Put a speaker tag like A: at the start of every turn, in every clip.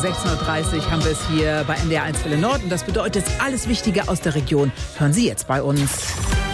A: 16.30 Uhr haben wir es hier bei NDR 1 Welle Nord. Und das bedeutet, alles Wichtige aus der Region hören Sie jetzt bei uns.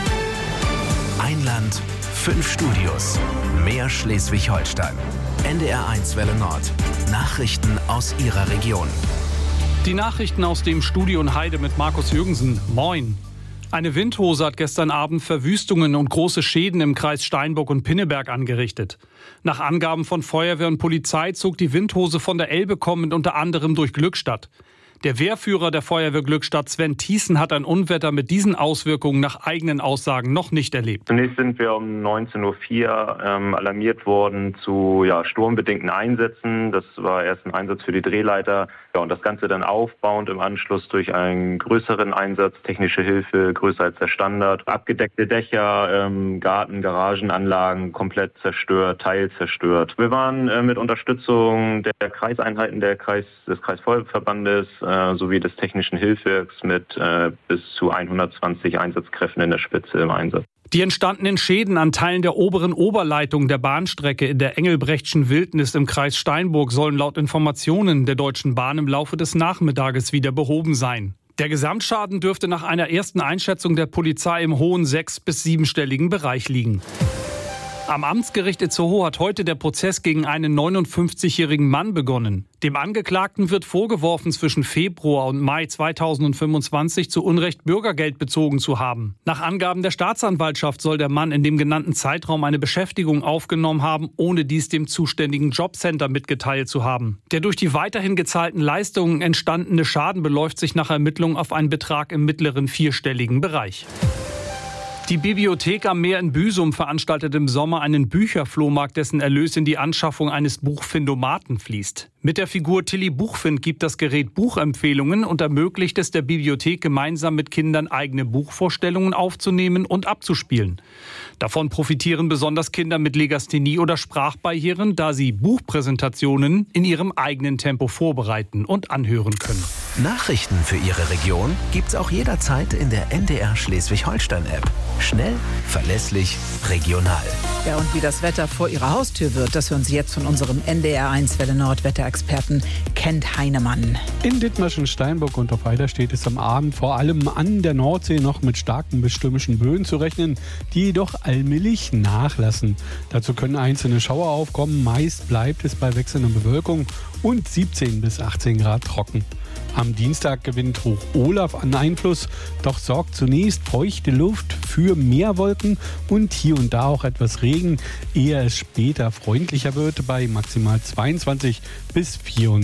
B: Ein Land, 5 Studios, mehr Schleswig-Holstein. NDR 1 Welle Nord. Nachrichten aus Ihrer Region.
C: Die Nachrichten aus dem Studio in Heide mit Markus Jürgensen. Moin. Eine Windhose hat gestern Abend Verwüstungen und große Schäden im Kreis Steinburg und Pinneberg angerichtet. Nach Angaben von Feuerwehr und Polizei zog die Windhose von der Elbe kommend unter anderem durch Glückstadt. Der Wehrführer der Feuerwehr Glückstadt, Sven Thiessen, hat ein Unwetter mit diesen Auswirkungen nach eigenen Aussagen noch nicht erlebt.
D: Zunächst sind wir um 19.04 Uhr alarmiert worden zu sturmbedingten Einsätzen. Das war erst ein Einsatz für die Drehleiter. Und das Ganze dann aufbauend im Anschluss durch einen größeren Einsatz, technische Hilfe, größer als der Standard. Abgedeckte Dächer, Garten, Garagenanlagen komplett zerstört, teilzerstört. Wir waren mit Unterstützung der Kreiseinheiten des Kreisfeuerwehrverbandes sowie des technischen Hilfswerks mit bis zu 120 Einsatzkräften in der Spitze im Einsatz.
C: Die entstandenen Schäden an Teilen der oberen Oberleitung der Bahnstrecke in der Engelbrechtschen Wildnis im Kreis Steinburg sollen laut Informationen der Deutschen Bahn im Laufe des Nachmittages wieder behoben sein. Der Gesamtschaden dürfte nach einer ersten Einschätzung der Polizei im hohen 6- bis 7-stelligen Bereich liegen. Am Amtsgericht Itzehoe hat heute der Prozess gegen einen 59-jährigen Mann begonnen. Dem Angeklagten wird vorgeworfen, zwischen Februar und Mai 2025 zu Unrecht Bürgergeld bezogen zu haben. Nach Angaben der Staatsanwaltschaft soll der Mann in dem genannten Zeitraum eine Beschäftigung aufgenommen haben, ohne dies dem zuständigen Jobcenter mitgeteilt zu haben. Der durch die weiterhin gezahlten Leistungen entstandene Schaden beläuft sich nach Ermittlung auf einen Betrag im mittleren 4-stelligen Bereich. Die Bibliothek am Meer in Büsum veranstaltet im Sommer einen Bücherflohmarkt, dessen Erlös in die Anschaffung eines Buchfindomaten fließt. Mit der Figur Tilly Buchfind gibt das Gerät Buchempfehlungen und ermöglicht es der Bibliothek, gemeinsam mit Kindern eigene Buchvorstellungen aufzunehmen und abzuspielen. Davon profitieren besonders Kinder mit Legasthenie oder Sprachbarrieren, da sie Buchpräsentationen in ihrem eigenen Tempo vorbereiten und anhören können.
B: Nachrichten für Ihre Region gibt's auch jederzeit in der NDR Schleswig-Holstein-App. Schnell, verlässlich, regional.
A: Ja, und wie das Wetter vor Ihrer Haustür wird, das hören Sie jetzt von unserem NDR 1 Welle Nord Wetterexperten Kent Heinemann.
E: In Dithmarschen, Steinburg und auf Heide steht es am Abend vor allem an der Nordsee noch mit starken bis stürmischen Böen zu rechnen, die jedoch allmählich nachlassen. Dazu können einzelne Schauer aufkommen. Meist bleibt es bei wechselnder Bewölkung und 17 bis 18 Grad trocken. Am Dienstag gewinnt Hoch Olaf an Einfluss, doch sorgt zunächst feuchte Luft für mehr Wolken und hier und da auch etwas Regen, ehe es später freundlicher wird bei maximal 22 bis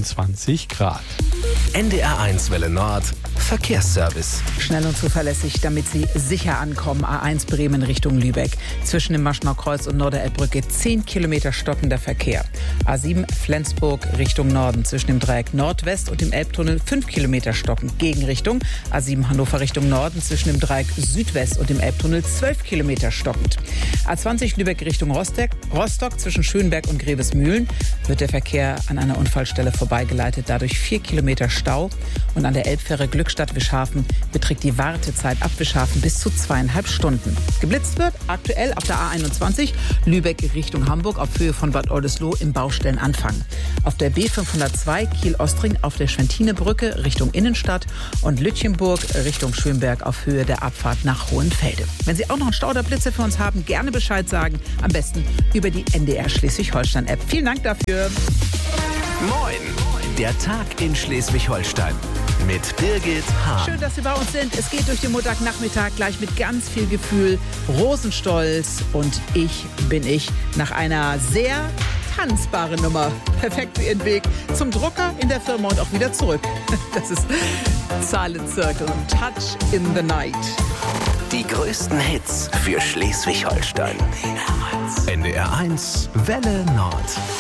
E: 24 Grad.
B: NDR 1 Welle Nord, Verkehrsservice.
A: Schnell und zuverlässig, damit Sie sicher ankommen. A1 Bremen Richtung Lübeck. Zwischen dem Maschenauer Kreuz und Norderelbbrücke 10 Kilometer stockender Verkehr. A7 Flensburg Richtung Norden. Zwischen dem Dreieck Nordwest und dem Elbtunnel 5 Kilometer stockend. Gegenrichtung A7 Hannover Richtung Norden. Zwischen dem Dreieck Südwest und dem Elbtunnel 12 Kilometer stockend. A20 Lübeck Richtung Rostock. Zwischen Schönberg und Grevesmühlen wird der Verkehr an einer Unfallstelle vorbeigeleitet. Dadurch 4 Kilometer Stau. Und an der Elbfähre Glückstadt-Wischhafen beträgt die Wartezeit ab Wischhafen bis zu 2,5 Stunden. Geblitzt wird aktuell auf der A21 Lübeck Richtung Hamburg auf Höhe von Bad Oldesloe im Baustellenanfang. Auf der B502 Kiel-Ostring auf der Schwentinebrücke Richtung Innenstadt und Lütchenburg Richtung Schönberg auf Höhe der Abfahrt nach Hohenfelde. Wenn Sie auch noch einen Stau oder Blitze für uns haben, gerne Bescheid sagen. Am besten über die NDR Schleswig-Holstein-App. Vielen Dank dafür.
B: Moin! Der Tag in Schleswig-Holstein mit Birgit Hahn.
A: Schön, dass Sie bei uns sind. Es geht durch den Montagnachmittag gleich mit ganz viel Gefühl. Rosenstolz und ich bin ich nach einer sehr tanzbaren Nummer. Perfekt für Ihren Weg zum Drucker in der Firma und auch wieder zurück. Das ist Silent Circle und Touch in the Night.
B: Die größten Hits für Schleswig-Holstein. NDR 1 Welle Nord.